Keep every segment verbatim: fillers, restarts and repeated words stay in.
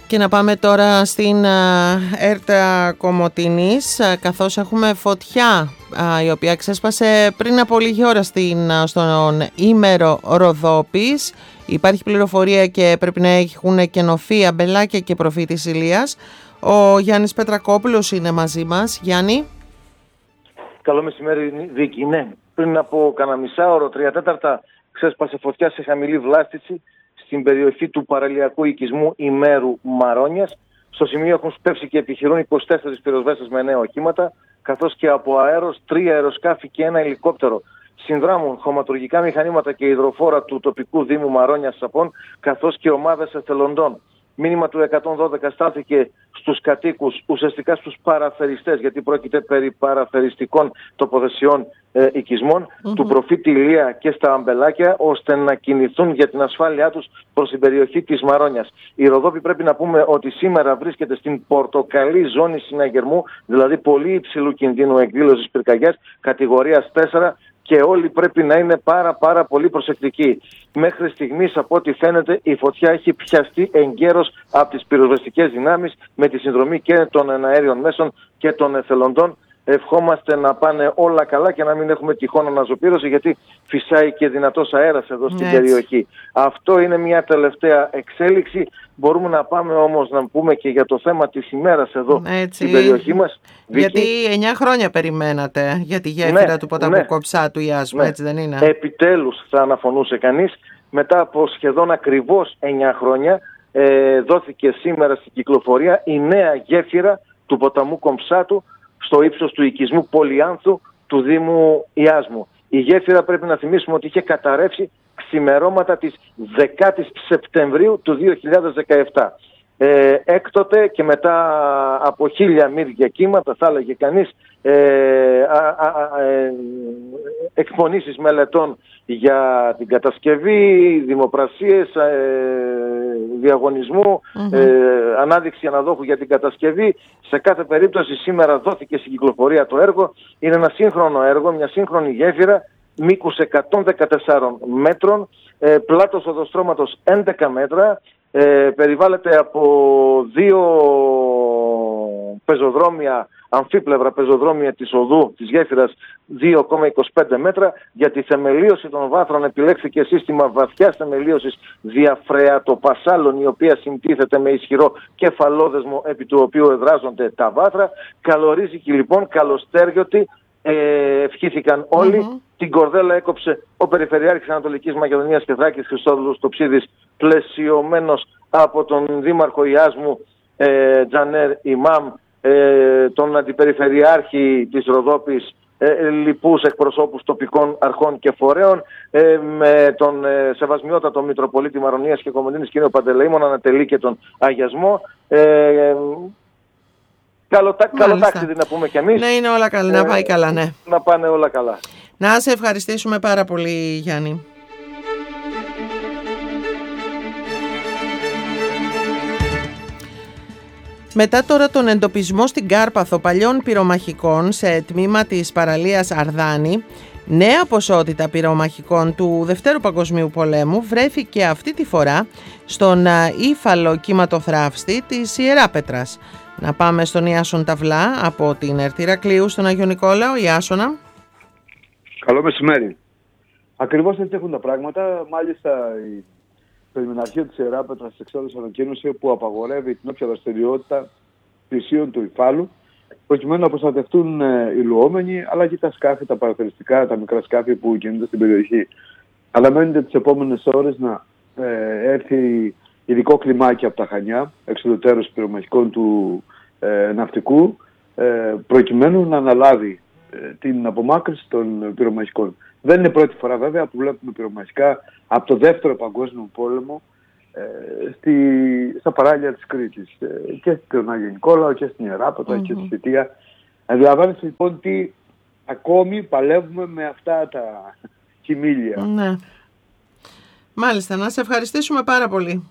Και να πάμε τώρα στην Έρτα Κομοτηνής, καθώς έχουμε φωτιά η οποία ξέσπασε πριν από λίγη ώρα στην, στον Ήμερο Ροδόπης. Υπάρχει πληροφορία και πρέπει να έχουν κενωθεί αμπελάκια και προφήτης Ηλίας. Ο Γιάννης Πετρακόπουλος είναι μαζί μας. Γιάννη. Καλό μεσημέρι, Βίκη. Ναι, πριν από κανένα μισάωρο, τρία τέταρτα, ξέσπασε φωτιά σε χαμηλή βλάστηση στην περιοχή του παραλιακού οικισμού Ημέρου Μαρόνιας. Στο σημείο έχουν σπεύσει και επιχειρούν είκοσι τέσσερις πυροσβέστες με νέα οχήματα, καθώς και από αέρος τρία αεροσκάφη και ένα ελικόπτερο. Συνδράμουν χωματουργικά μηχανήματα και υδροφόρα του τοπικού Δήμου Μαρόνιας Σαπών, καθώς και ομάδες εθελοντών. Μήνυμα του εκατόν δώδεκα στάλθηκε στους κατοίκους, ουσιαστικά στους παραφεριστές, γιατί πρόκειται περί παραφεριστικών τοποθεσιών ε, οικισμών, mm-hmm. του προφήτη Ηλία και στα αμπελάκια, ώστε να κινηθούν για την ασφάλειά τους προς την περιοχή της Μαρόνιας. Η Ροδόπη, πρέπει να πούμε ότι σήμερα βρίσκεται στην πορτοκαλί ζώνη συναγερμού, δηλαδή πολύ υψηλού κινδύνου εκδήλωσης πυρκαγιάς, κατηγορίας τέσσερα, και όλοι πρέπει να είναι πάρα πάρα πολύ προσεκτικοί. Μέχρι στιγμής, από ό,τι φαίνεται, η φωτιά έχει πιαστεί εγκαίρως από τις πυροσβεστικές δυνάμεις με τη συνδρομή και των εναέριων μέσων και των εθελοντών. Ευχόμαστε να πάνε όλα καλά και να μην έχουμε τυχόν αναζωπήρωση, γιατί φυσάει και δυνατός αέρας εδώ στην Έτσι. περιοχή. Αυτό είναι μια τελευταία εξέλιξη. Μπορούμε να πάμε όμως να πούμε και για το θέμα της ημέρας εδώ Έτσι. στην περιοχή μας. Γιατί εννιά χρόνια περιμένατε για τη γέφυρα ναι, του ποταμού ναι, Κοψάτου Ιάσμου, ναι. έτσι δεν είναι? Επιτέλους, θα αναφωνούσε κανείς, μετά από σχεδόν ακριβώς εννιά χρόνια ε, δόθηκε σήμερα στην κυκλοφορία η νέα γέφυρα του ποταμού Κομψάτου στο ύψος του οικισμού Πολυάνθου του Δήμου Ιάσμου. Η γέφυρα, πρέπει να θυμίσουμε ότι είχε καταρρεύσει ξημερώματα της δέκατης Σεπτεμβρίου του δύο χιλιάδες δεκαεπτά. Ε, έκτοτε και μετά από χίλια μύρια κύματα, θα έλεγε κανείς, ε, α, α, ε, εκπονήσεις μελετών για την κατασκευή, δημοπρασίες, ε, διαγωνισμού, mm-hmm. ε, ανάδειξη αναδόχου για την κατασκευή. Σε κάθε περίπτωση σήμερα δόθηκε στην κυκλοφορία το έργο. Είναι ένα σύγχρονο έργο, μια σύγχρονη γέφυρα μήκους εκατόν δεκατέσσερα μέτρων, ε, πλάτος οδοστρώματος έντεκα μέτρα, ε, περιβάλλεται από δύο πεζοδρόμια, αμφίπλευρα πεζοδρόμια της οδού της γέφυρας δύο κόμμα είκοσι πέντε μέτρα. Για τη θεμελίωση των βάθρων επιλέχθηκε σύστημα βαθιάς θεμελίωσης διαφρεατοπασάλων, η οποία συντίθεται με ισχυρό κεφαλόδεσμο επί του οποίου εδράζονται τα βάθρα. Καλορίζικη λοιπόν, καλοστέργιωτη, ε, ευχήθηκαν όλοι. Mm-hmm. Την κορδέλα έκοψε ο Περιφερειάρχης Ανατολικής Μακεδονίας και Θράκης Χριστόδουλος Τοψίδης, πλαισιωμένος από τον Δήμαρχο Ιάσμου ε, Τζανέρ Ιμάμ, ε, τον Αντιπεριφερειάρχη της Ροδόπης, ε, λοιπούς εκπροσώπους τοπικών αρχών και φορέων, ε, με τον ε, σεβασμιότατο Μητροπολίτη Μαρονίας και Κομοτηνής κ. Παντελεήμων, ανατελεί και τον αγιασμό. Ε, Καλοτάξιδη να πούμε κι εμείς. Ναι, είναι όλα καλά, ε, να πάει καλά, ναι. Να πάνε όλα καλά. Να σε ευχαριστήσουμε πάρα πολύ, Γιάννη. Μετά τώρα τον εντοπισμό στην Κάρπαθο παλιών πυρομαχικών σε τμήμα της παραλίας Αρδάνη, νέα ποσότητα πυρομαχικών του Δευτέρου Παγκοσμίου Πολέμου βρέθηκε αυτή τη φορά στον ύφαλο κυματοθράφστη της Ιεράπετρας. Να πάμε στον Ιάσον Ταυλά από την Ερτ Ηρακλείου στον Άγιο Νικόλαο. Ιάσονα. Καλό μεσημέρι. Ακριβώς έτσι έχουν τα πράγματα. Μάλιστα το Ιμεναρχείο της Ιεράπετρας εξέδωσε ανακοίνωση που απαγορεύει την όποια δραστηριότητα πλησίων του υφάλου, προκειμένου να προστατευτούν οι λουόμενοι, αλλά και τα σκάφη, τα παραθεριστικά, τα μικρά σκάφη που κινούνται στην περιοχή. Αναμένεται τις επόμενες ώρες να ε, έρθει ειδικό κλιμάκι από τα Χανιά, εξουδετερώς πυρομαχικών του ε, ναυτικού, ε, προκειμένου να αναλάβει ε, την απομάκρυνση των πυρομαχικών. Δεν είναι πρώτη φορά βέβαια που βλέπουμε πυρομαχικά από το Δεύτερο Παγκόσμιο Πόλεμο ε, στη, στα παράλια της Κρήτης, ε, και στον Άγιο Νικόλαο και στην Ιεράπετρα mm-hmm. και στη Φυτία. Αντιλαμβάνεστε λοιπόν ότι ακόμη παλεύουμε με αυτά τα χιμήλια. Ναι. Μάλιστα, να σε ευχαριστήσουμε πάρα πολύ.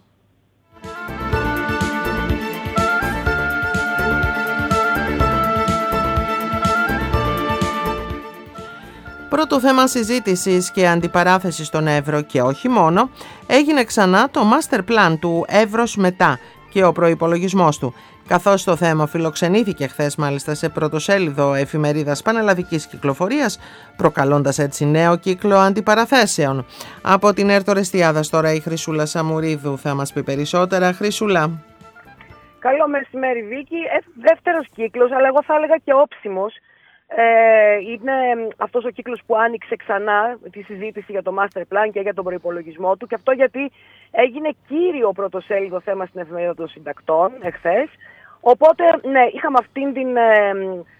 Πρώτο θέμα συζήτησης και αντιπαράθεσης στον Εύρο και όχι μόνο, έγινε ξανά το master plan του Εύρος μετά, και ο προϋπολογισμός του. Καθώς το θέμα φιλοξενήθηκε χθες μάλιστα σε πρωτοσέλιδο εφημερίδας πανελλαδικής κυκλοφορίας, προκαλώντας έτσι νέο κύκλο αντιπαραθέσεων. Από την ΕΡΤ Ορεστιάδας τώρα η Χρυσούλα Σαμουρίδου θα μας πει περισσότερα. Χρυσούλα. Καλό μεσημέρι Βίκη. Ε, δεύτερος κύκλος, αλλά εγώ θα έλεγα και όψιμος. Ε, είναι αυτός ο κύκλος που άνοιξε ξανά τη συζήτηση για το master plan και για τον προϋπολογισμό του, και αυτό γιατί έγινε κύριο πρωτοσέλιδο θέμα στην εφημερίδα των συντακτών εχθές. Οπότε ναι, είχαμε αυτήν την, ε,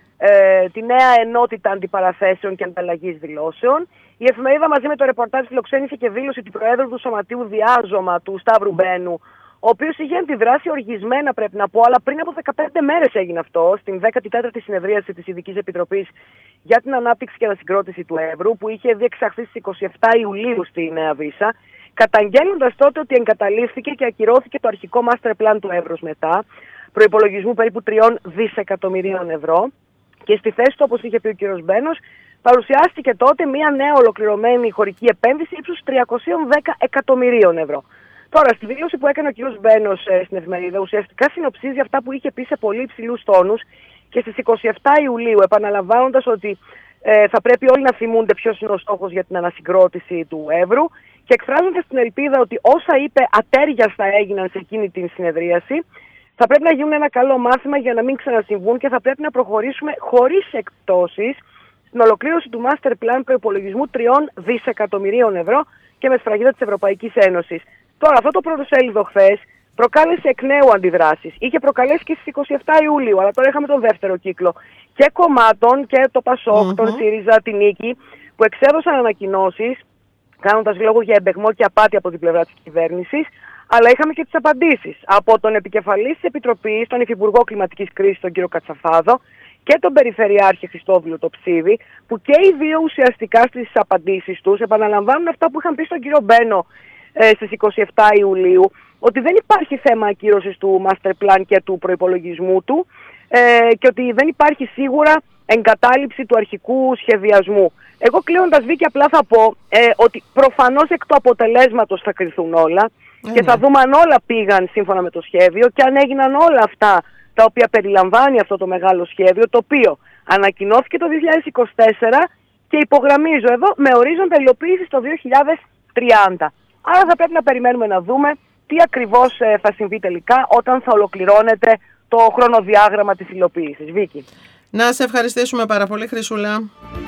ε, τη νέα ενότητα αντιπαραθέσεων και ανταλλαγής δηλώσεων. Η εφημερίδα μαζί με το ρεπορτάζ φιλοξένησε και δήλωση του Προέδρου του Σωματείου Διάζωμα του Σταύρου Μπένου, ο οποίος είχε αντιδράσει οργισμένα, πρέπει να πω, αλλά πριν από δεκαπέντε μέρες έγινε αυτό, στην δέκατη τέταρτη συνεδρίαση της Ειδικής Επιτροπής για την Ανάπτυξη και Ανασυγκρότηση του Εύρου, που είχε διεξαχθεί στις είκοσι επτά Ιουλίου στη Νέα Βύσσα, καταγγέλλοντας τότε ότι εγκαταλείφθηκε και ακυρώθηκε το αρχικό master plan του Εύρους μετά, προϋπολογισμού περίπου τριών δισεκατομμυρίων ευρώ, και στη θέση του, όπως είχε πει ο κ. Μπένος, παρουσιάστηκε τότε μια νέα ολοκληρωμένη χωρική επένδυση ύψους τριακόσια δέκα εκατομμυρίων ευρώ. Τώρα, στη δήλωση που έκανε ο κ. Μπένος ε, στην εφημερίδα, ουσιαστικά συνοψίζει αυτά που είχε πει σε πολύ υψηλούς τόνους και στις είκοσι επτά Ιουλίου, επαναλαμβάνοντας ότι ε, θα πρέπει όλοι να θυμούνται ποιος είναι ο στόχος για την ανασυγκρότηση του Εύρου, και εκφράζοντας την ελπίδα ότι όσα είπε ατέριαστα έγιναν σε εκείνη την συνεδρίαση, θα πρέπει να γίνουν ένα καλό μάθημα για να μην ξανασυμβούν και θα πρέπει να προχωρήσουμε χωρίς εκπτώσεις στην ολοκλήρωση του master plan προϋπολογισμού τριών δισεκατομμυρίων ευρώ και με σφραγίδα της Ευρωπαϊκής Ένωσης. Τώρα, αυτό το πρωτοσέλιδο χθες προκάλεσε εκ νέου αντιδράσεις. Είχε προκαλέσει και στις είκοσι επτά Ιουλίου, αλλά τώρα είχαμε τον δεύτερο κύκλο και κομμάτων, και το ΠΑΣΟΚ, mm-hmm. τον ΣΥΡΙΖΑ, την Νίκη, που εξέδωσαν ανακοινώσεις, κάνοντας λόγο για εμπεγμό και απάτη από την πλευρά της κυβέρνησης, αλλά είχαμε και τις απαντήσεις από τον επικεφαλής της Επιτροπής, τον Υφυπουργό Κλιματικής Κρίσης, τον κύριο Κατσαφάδο, και τον Περιφερειάρχη Χριστόδουλο το Ψίδη, που και οι δύο ουσιαστικά στις απαντήσεις τους επαναλαμβάνουν αυτά που είχαν πει στον κύριο Μπένο ε, στις είκοσι επτά Ιουλίου, ότι δεν υπάρχει θέμα ακύρωσης του master plan και του προϋπολογισμού του, ε, και ότι δεν υπάρχει σίγουρα εγκατάλειψη του αρχικού σχεδιασμού. Εγώ κλείνοντας, Βίκη, απλά θα πω ε, ότι προφανώς εκ του αποτελέσματος θα κριθούν όλα mm. και θα δούμε αν όλα πήγαν σύμφωνα με το σχέδιο και αν έγιναν όλα αυτά τα οποία περιλαμβάνει αυτό το μεγάλο σχέδιο, το οποίο ανακοινώθηκε το δύο χιλιάδες είκοσι τέσσερα και υπογραμμίζω εδώ με ορίζοντα υλοποίηση το δύο χιλιάδες τριάντα. Άρα θα πρέπει να περιμένουμε να δούμε τι ακριβώς ε, θα συμβεί τελικά όταν θα ολοκληρώνεται το χρονοδιάγραμμα της υλοποίησης. Βίκη. Να σε ευχαριστήσουμε πάρα πολύ, Χρυσούλα.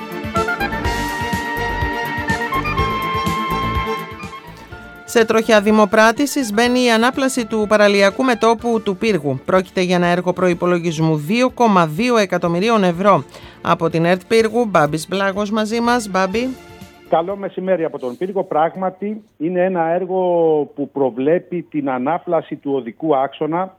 Σε τροχιά δημοπράτησης μπαίνει η ανάπλαση του παραλιακού μετώπου του Πύργου. Πρόκειται για ένα έργο προϋπολογισμού δύο κόμμα δύο εκατομμυρίων ευρώ. Από την ΕΡΤ Πύργου, Μπάμπης Μπλάγος μαζί μας. Μπάμπη. Καλό μεσημέρι από τον Πύργο. Πράγματι είναι ένα έργο που προβλέπει την ανάπλαση του οδικού άξονα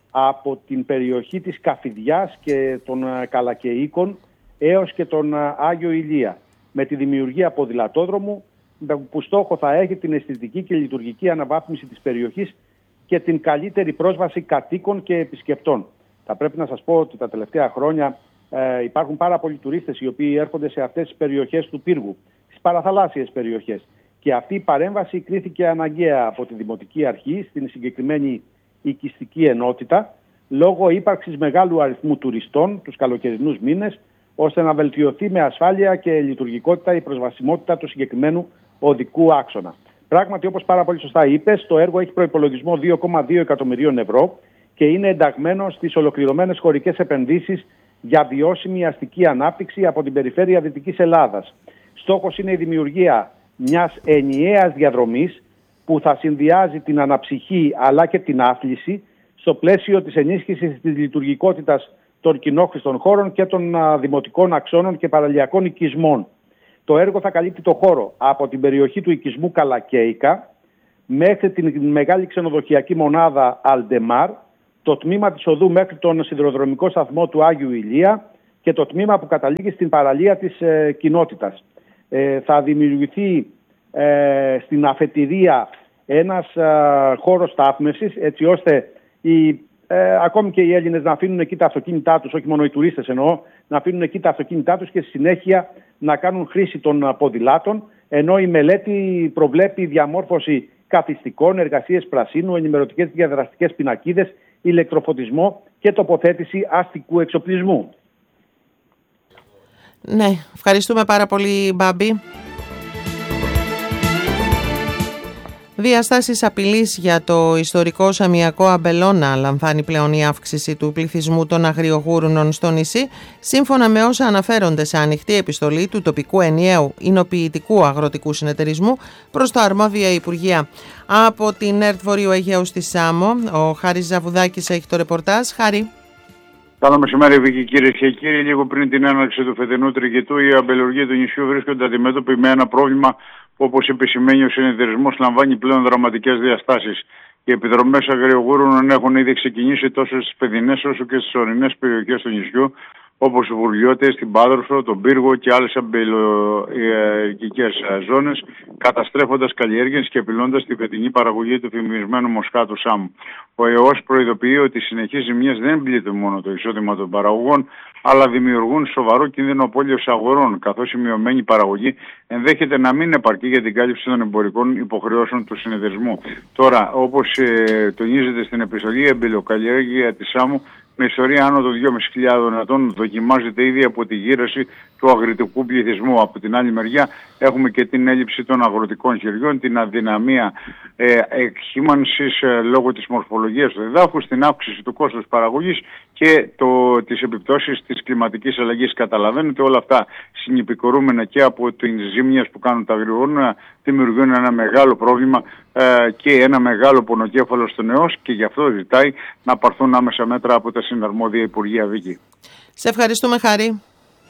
από την περιοχή της Καφιδιάς και των Καλακαιίκων έως και τον Άγιο Ηλία, με τη δημιουργία ποδηλατόδρομου που στόχο θα έχει την αισθητική και λειτουργική αναβάθμιση της περιοχής και την καλύτερη πρόσβαση κατοίκων και επισκεπτών. Θα πρέπει να σας πω ότι τα τελευταία χρόνια ε, υπάρχουν πάρα πολλοί τουρίστες οι οποίοι έρχονται σε αυτές τις περιοχές του Πύργου, τις παραθαλάσσιες περιοχές. Και αυτή η παρέμβαση κρίθηκε αναγκαία από τη Δημοτική Αρχή στην συγκεκριμένη οικιστική ενότητα, λόγω ύπαρξης μεγάλου αριθμού τουριστών τους καλοκαιρινούς μήνες, ώστε να βελτιωθεί με ασφάλεια και λειτουργικότητα η προσβασιμότητα του συγκεκριμένου οδικού άξονα. Πράγματι, όπως πάρα πολύ σωστά είπες, το έργο έχει προϋπολογισμό δύο κόμμα δύο εκατομμυρίων ευρώ και είναι ενταγμένο στις ολοκληρωμένες χωρικές επενδύσεις για βιώσιμη αστική ανάπτυξη από την περιφέρεια Δυτικής Ελλάδας. Στόχος είναι η δημιουργία μιας ενιαίας διαδρομής που θα συνδυάζει την αναψυχή αλλά και την άθληση στο πλαίσιο της ενίσχυσης της λειτουργικότητας των κοινόχρηστων χώρων και των α, δημοτικών αξώνων και παραλιακών οικισμών. Το έργο θα καλύπτει το χώρο από την περιοχή του οικισμού Καλακαίικα μέχρι την μεγάλη ξενοδοχειακή μονάδα Αλντεμάρ, το τμήμα της οδού μέχρι τον σιδηροδρομικό σταθμό του Άγιου Ηλία και το τμήμα που καταλήγει στην παραλία της ε, κοινότητας. Ε, θα δημιουργηθεί ε, στην αφετηρία ένας ε, χώρος στάθμευσης, έτσι ώστε οι, ε, ακόμη και οι Έλληνες να αφήνουν εκεί τα αυτοκίνητά τους, όχι μόνο οι τουρίστες εννοώ, να αφήνουν εκεί τα αυτοκίνητά τους και στη συνέχεια να κάνουν χρήση των ποδηλάτων, ενώ η μελέτη προβλέπει διαμόρφωση καθιστικών, εργασίες πρασίνου, ενημερωτικές διαδραστικές πινακίδες, ηλεκτροφωτισμό και τοποθέτηση αστικού εξοπλισμού. Ναι, ευχαριστούμε πάρα πολύ, Μπάμπη. Διαστάσεις απειλής για το ιστορικό σαμιακό Αμπελώνα λαμβάνει πλέον η αύξηση του πληθυσμού των αγριογούρουνων στο νησί, σύμφωνα με όσα αναφέρονται σε ανοιχτή επιστολή του τοπικού ενιαίου εινοποιητικού αγροτικού συνεταιρισμού προς τα αρμόδια Υπουργεία. Από την ΕΡΤ Βορείου Αιγαίου στη Σάμο, ο Χάρης Ζαβουδάκης έχει το ρεπορτάζ. Χάρη. Καλό μεσημέρι, Βίκη, κυρίες και κύριοι. Λίγο πριν την έναρξη του φετινού τριγητού, οι αμπελουργοί του νησιού βρίσκονται αντιμέτωποι με ένα πρόβλημα που, όπως επισημαίνει ο συνεταιρισμός, λαμβάνει πλέον δραματικές διαστάσεις. Οι επιδρομές αγριογούρουνων έχουν ήδη ξεκινήσει τόσο στις παιδινές όσο και στις ορεινές περιοχές του νησιού, όπως οι Βουρλιώτες, την Πάδροφο, τον Πύργο και άλλες αμπελοϊκικές ζώνες, καταστρέφοντας καλλιέργειες και απειλώντας τη φετινή παραγωγή του φημισμένου μοσχάτου Σάμου. Ο ΕΟΣ προειδοποιεί ότι οι συνεχείς ζημιές δεν πλήττουν μόνο το εισόδημα των παραγωγών, αλλά δημιουργούν σοβαρό κίνδυνο απώλειας αγορών, καθώς η μειωμένη παραγωγή ενδέχεται να μην επαρκεί για την κάλυψη των εμπορικών υποχρεώσεων του συνεταιρισμού. Τώρα, όπως ε, τονίζεται στην επιστολή, η αμπελοκαλλιέργεια της Σάμου με ιστορία άνω των δυόμισι χιλιάδων ετών δοκιμάζεται ήδη από τη γύρωση του αγροτικού πληθυσμού. Από την άλλη μεριά έχουμε και την έλλειψη των αγροτικών χεριών, την αδυναμία ε, εκχήμανσης ε, λόγω της μορφολογίας του εδάφους, την αύξηση του κόστους παραγωγής και το, τις επιπτώσεις της κλιματικής αλλαγής. Καταλαβαίνετε, όλα αυτά συνυπηκορούμενα και από τις ζήμιες που κάνουν τα αγριογόνονα δημιουργούν ένα μεγάλο πρόβλημα ε, και ένα μεγάλο πονοκέφαλο στον ΕΟΣ, και γι' αυτό ζητάει να πάρθουν άμεσα μέτρα από τα συναρμόδια Υπουργεία. Βίκη. Σε ευχαριστούμε, Χάρη.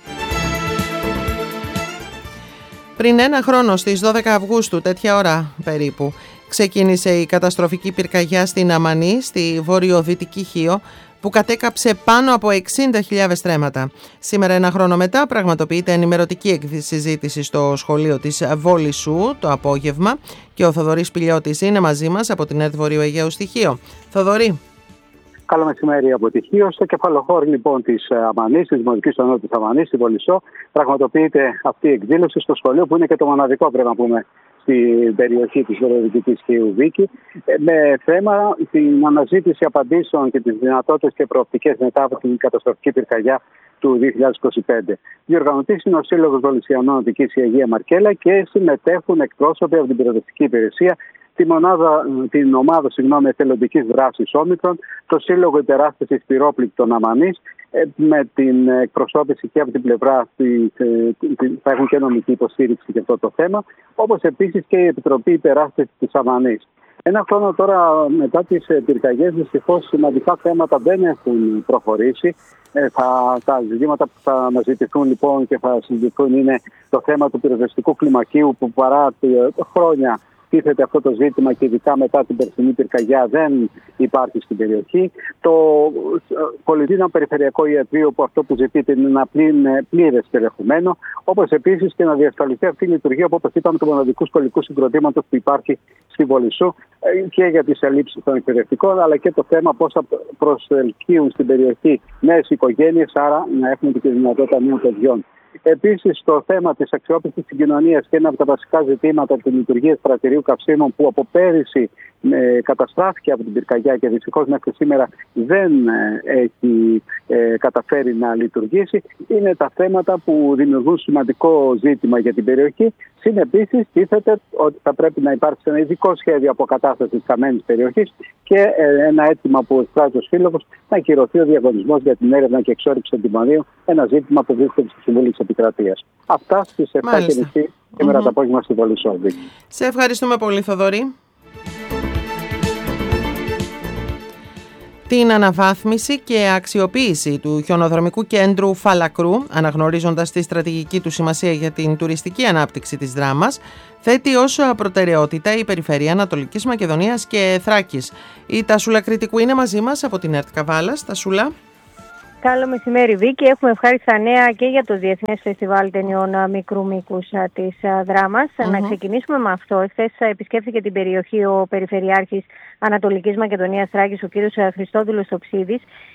Πριν ένα χρόνο, στις δώδεκα Αυγούστου, τέτοια ώρα περίπου, ξεκίνησε η καταστροφική πυρκαγιά στην Αμανή, στη βορειοδυτική Χίο, που κατέκαψε πάνω από εξήντα χιλιάδες στρέμματα. Σήμερα, ένα χρόνο μετά, πραγματοποιείται ενημερωτική συζήτηση στο σχολείο της Βόλισσου το απόγευμα και ο Θοδωρής Πηλιώτης είναι μαζί μας από την ΕΡΤ Βορείου Αιγαίου στη Χίο. Θοδωρή. Καλό μεσημέρι από τη Χίο. Στο κεφαλοχώρι λοιπόν της Αμανής, της Δημοτικής Ονότητας της Αμανής, στη Βολισσό, πραγματοποιείται αυτή η εκδήλωση στο σχολείο, που είναι και το μοναδικό, πρέπει να πούμε, στην περιοχή της Βορειοδυτικής Χίου, Βίκη, με θέμα την αναζήτηση απαντήσεων και τις δυνατότητες και προοπτικές μετά από την καταστροφική πυρκαγιά του δύο χιλιάδες είκοσι πέντε. Διοργανωτής είναι ο Σύλλογος Βολισσιανών Αττικής η Αγία Μαρκέλα και συμμετέχουν εκπρόσωποι από την πυροσβεστική υπηρεσία, τη μονάδα, την ομάδα συγγνώμη, εθελοντικής δράσης Όμικρον, το Σύλλογο Υπεράσπισης Πυρόπληκτων Αμανής, με την εκπροσώπηση και από την πλευρά θα έχουν και νομική υποστήριξη για αυτό το θέμα, όπως επίσης και η Επιτροπή Υπεράσπισης της Αμανής. Ένα χρόνο τώρα μετά τις πυρκαγιές, δυστυχώς σημαντικά θέματα δεν έχουν προχωρήσει. Ε, θα, τα ζητήματα που θα αναζητηθούν λοιπόν και θα συζητηθούν είναι το θέμα του πυροσβεστικού κλιμακίου, που παρά χρόνια τίθεται αυτό το ζήτημα και ειδικά μετά την περσινή πυρκαγιά δεν υπάρχει στην περιοχή. Το Πολιτικό Περιφερειακό Ιατρείο, που αυτό που ζητείται είναι ένα πλήρες περιεχομένο, όπως επίσης και να διασφαλιστεί αυτή η λειτουργία, που όπως είπαμε, του μοναδικού σχολικού συγκροτήματος που υπάρχει στη Βολισσού, και για τις ελλείψεις των εκπαιδευτικών, αλλά και το θέμα πώς θα προσελκύουν στην περιοχή νέες οικογένειες, άρα να έχουν και τη δυνατότητα νέων παιδιών. Επίσης, το θέμα της αξιόπιστης συγκοινωνίας και ένα από τα βασικά ζητήματα της λειτουργίας πρατηρίου καυσίμων, που από πέρυσι ε, καταστράφηκε από την πυρκαγιά και δυστυχώς μέχρι σήμερα δεν ε, έχει ε, καταφέρει να λειτουργήσει, είναι τα θέματα που δημιουργούν σημαντικό ζήτημα για την περιοχή. Συν επίσης, τίθεται ότι θα πρέπει να υπάρξει ένα ειδικό σχέδιο αποκατάστασης της χαμένης περιοχής και ε, ένα αίτημα που εκφράζει ο Σύλλογος να ακυρωθεί ο διαγωνισμός για την έρευνα και εξόρυξη αντιμονίου, ένα ζήτημα που βρίσκεται στο Συμβούλιο της Επικρατείας. Αυτά στις επτά και μισή σήμερα mm-hmm. το απόγευμα στη Βολισσό. Σε ευχαριστούμε πολύ, Θοδωρή. Την αναβάθμιση και αξιοποίηση του χιονοδρομικού κέντρου Φαλακρού, αναγνωρίζοντας τη στρατηγική του σημασία για την τουριστική ανάπτυξη της Δράμας, θέτει ως προτεραιότητα η Περιφέρεια Ανατολικής Μακεδονίας και Θράκης. Η Τασούλα Κρητικού είναι μαζί μας από την ΕΡΤ Καβάλας. Τασούλα. Καλό μεσημέρι, Βίκη. Έχουμε ευχάριστα νέα και για το Διεθνές Φεστιβάλ Ταινιών Μικρού Μήκους της Δράμας. Mm-hmm. Να ξεκινήσουμε με αυτό. Εχθές επισκέφθηκε την περιοχή ο Περιφερειάρχης Ανατολικής Μακεδονίας Θράκης, ο κ. Χριστόδουλος Τοψίδης,